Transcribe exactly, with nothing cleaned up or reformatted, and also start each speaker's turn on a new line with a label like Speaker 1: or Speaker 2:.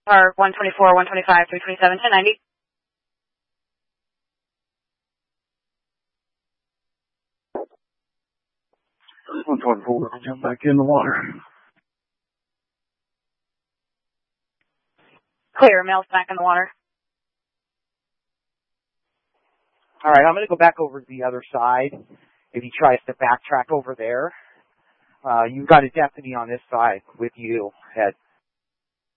Speaker 1: Or one twenty-four, one twenty-five, three twenty-seven, ten ninety.
Speaker 2: one twenty-four, jump back in the water.
Speaker 1: Clear, male's back in the water.
Speaker 3: All right, I'm going to go back over to the other side. If he tries to backtrack over there, uh, you've got a deputy on this side with you, Ed.